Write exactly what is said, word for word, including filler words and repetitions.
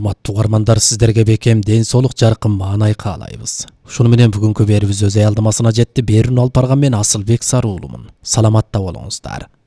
урматтуу угармандар, сиздерге бекем ден соолук, жаркын маанай каалайбыз. Ушуну менен бүгүнкү берүүбүз өз аялдамасына жетти. Берүүнү алып барган мен Асылбек Сарыуулумун. Саламатта болуңуздар.